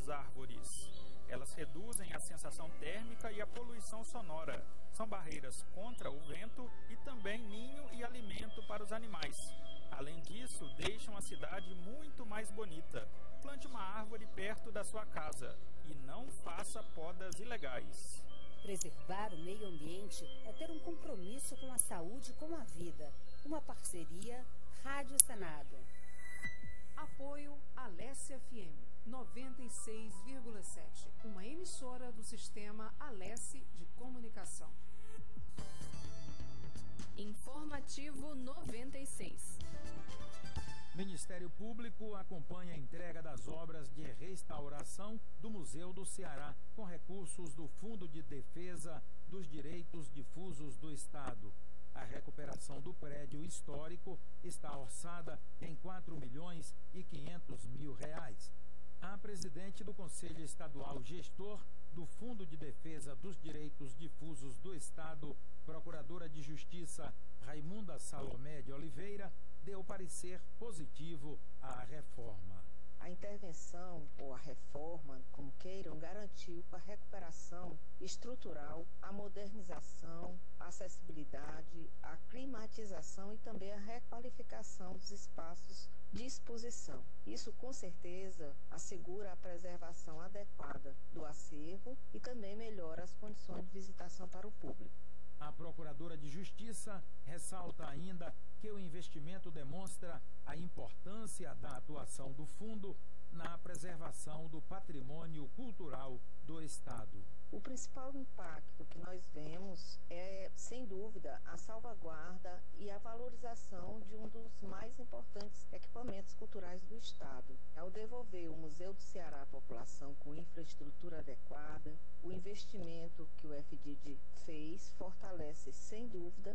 das árvores. Elas reduzem a sensação térmica e a poluição sonora. São barreiras contra o vento e também ninho e alimento para os animais. Além disso, deixam a cidade muito mais bonita. Plante uma árvore perto da sua casa e não faça podas ilegais. Preservar o meio ambiente é ter um compromisso com a saúde e com a vida. Uma parceria Rádio Senado. Apoio Alesse FM 96,7, uma emissora do sistema Alesse de comunicação. Informativo 96. Ministério Público acompanha a entrega das obras de restauração do Museu do Ceará com recursos do Fundo de Defesa dos Direitos Difusos do Estado. A recuperação do prédio histórico está orçada em R$4.500.000. A presidente do Conselho Estadual Gestor do Fundo de Defesa dos Direitos Difusos do Estado, Procuradora de Justiça Raimunda Salomé de Oliveira, deu parecer positivo à reforma. A intervenção ou a reforma, como queiram, garantiu a recuperação estrutural, a modernização, a acessibilidade, a climatização e também a requalificação dos espaços de exposição. Isso, com certeza, assegura a preservação adequada do acervo e também melhora as condições de visitação para o público. A Procuradora de Justiça ressalta ainda que o investimento demonstra a importância da atuação do Fundo na preservação do patrimônio cultural do Estado. O principal impacto que nós vemos é, sem dúvida, a salvaguarda e a valorização de um dos mais importantes equipamentos culturais do Estado. Ao devolver o Museu do Ceará à população com infraestrutura adequada, o investimento que o FDD fez fortalece, sem dúvida,